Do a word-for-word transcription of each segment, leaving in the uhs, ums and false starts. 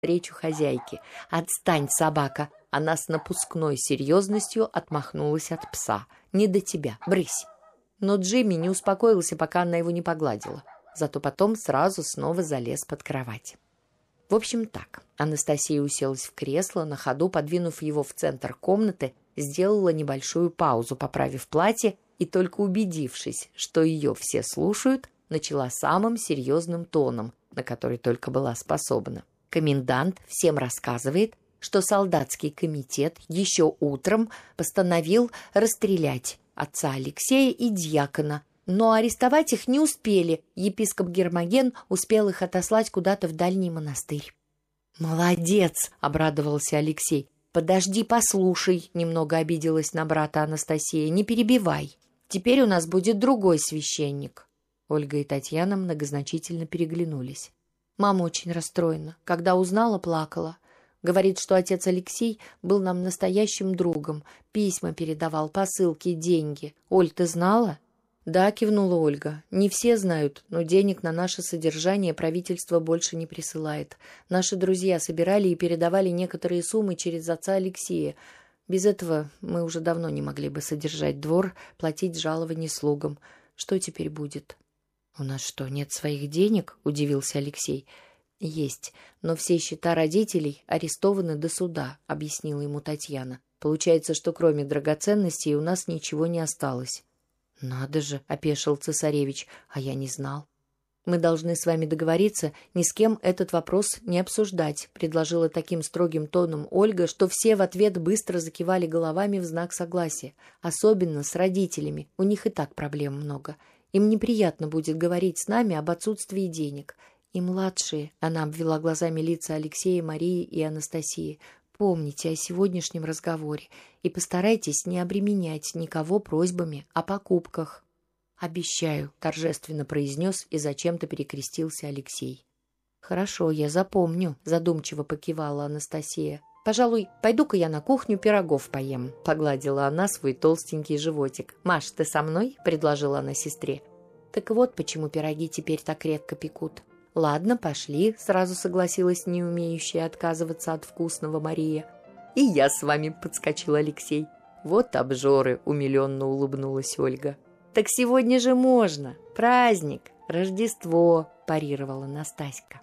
навстречу хозяйке. «Отстань, собака!» Она с напускной серьезностью отмахнулась от пса. «Не до тебя, брысь!» Но Джимми не успокоился, пока она его не погладила. Зато потом сразу снова залез под кровать. В общем, так. Анастасия уселась в кресло, на ходу подвинув его в центр комнаты, сделала небольшую паузу, поправив платье, и только убедившись, что ее все слушают, начала самым серьезным тоном, на который только была способна. Комендант всем рассказывает, что солдатский комитет еще утром постановил расстрелять отца Алексея и дьякона, но арестовать их не успели. Епископ Гермоген успел их отослать куда-то в дальний монастырь. «Молодец!» — обрадовался Алексей. «Подожди, послушай!» — немного обиделась на брата Анастасия. «Не перебивай. Теперь у нас будет другой священник». Ольга и Татьяна многозначительно переглянулись. Мама очень расстроена. Когда узнала, плакала. Говорит, что отец Алексей был нам настоящим другом. Письма передавал, посылки, деньги. Оль, ты знала? Да, кивнула Ольга. Не все знают, но денег на наше содержание правительство больше не присылает. Наши друзья собирали и передавали некоторые суммы через отца Алексея. Без этого мы уже давно не могли бы содержать двор, платить жалования слугам. Что теперь будет? У нас что, нет своих денег? Удивился Алексей. Есть, но все счета родителей арестованы до суда, объяснила ему Татьяна. Получается, что кроме драгоценностей у нас ничего не осталось. Надо же, опешил цесаревич, а я не знал. Мы должны с вами договориться ни с кем этот вопрос не обсуждать, предложила таким строгим тоном Ольга, что все в ответ быстро закивали головами в знак согласия. Особенно с родителями, у них и так проблем много. Им неприятно будет говорить с нами об отсутствии денег. И младшие, она обвела глазами лица Алексея, Марии и Анастасии, помните о сегодняшнем разговоре и постарайтесь не обременять никого просьбами о покупках. «Обещаю», — торжественно произнес и зачем-то перекрестился Алексей. «Хорошо, я запомню», — задумчиво покивала Анастасия. «Пожалуй, пойду-ка я на кухню пирогов поем», — погладила она свой толстенький животик. «Маш, ты со мной?» — предложила она сестре. «Так вот почему пироги теперь так редко пекут». «Ладно, пошли», — сразу согласилась не умеющая отказываться от вкусного Мария. «И я с вами», — подскочил Алексей. «Вот обжоры», — умиленно улыбнулась Ольга. «Так сегодня же можно. Праздник, Рождество», — парировала Настаська.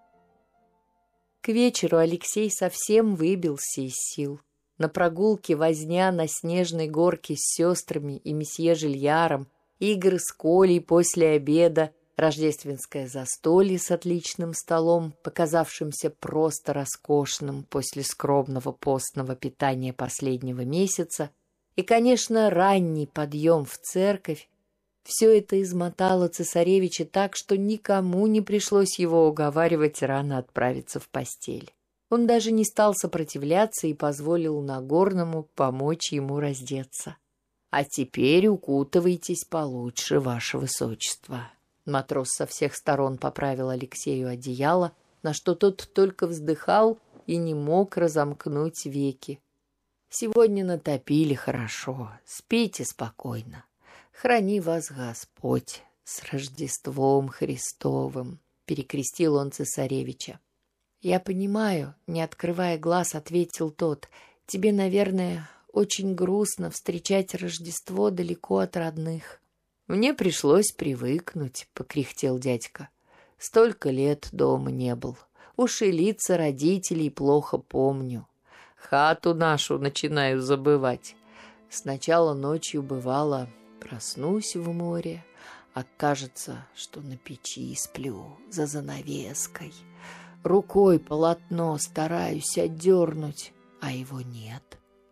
К вечеру Алексей совсем выбился из сил. На прогулке возня на снежной горке с сестрами и месье Жильяром, игры с Колей после обеда, рождественское застолье с отличным столом, показавшимся просто роскошным после скромного постного питания последнего месяца, и, конечно, ранний подъем в церковь. Все это измотало цесаревича так, что никому не пришлось его уговаривать рано отправиться в постель. Он даже не стал сопротивляться и позволил Нагорному помочь ему раздеться. «А теперь укутывайтесь получше, ваше высочество». Матрос со всех сторон поправил Алексею одеяло, на что тот только вздыхал и не мог разомкнуть веки. «Сегодня натопили хорошо, спите спокойно. Храни вас Господь с Рождеством Христовым», — перекрестил он цесаревича. «Я понимаю», — не открывая глаз, ответил тот, — «тебе, наверное, очень грустно встречать Рождество далеко от родных». «Мне пришлось привыкнуть», — покряхтел дядька. «Столько лет дома не был. Уж и лица родителей плохо помню. Хату нашу начинаю забывать. Сначала ночью бывало, проснусь в море, а кажется, что на печи сплю за занавеской. Рукой полотно стараюсь отдернуть, а его нет.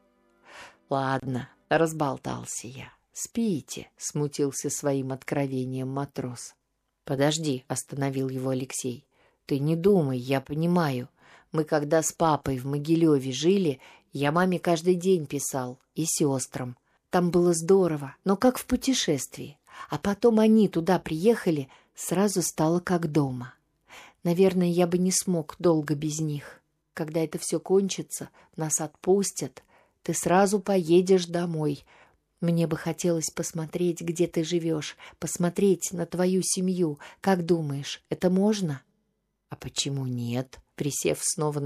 Ладно, разболтался я. «Спите», — смутился своим откровением матрос. «Подожди», — остановил его Алексей. «Ты не думай, я понимаю. Мы когда с папой в Могилеве жили, я маме каждый день писал, и сестрам. Там было здорово, но как в путешествии. А потом они туда приехали, сразу стало как дома. Наверное, я бы не смог долго без них. Когда это все кончится, нас отпустят, ты сразу поедешь домой». Мне бы хотелось посмотреть, где ты живешь, посмотреть на твою семью. Как думаешь, это можно?» А почему нет? Присев снова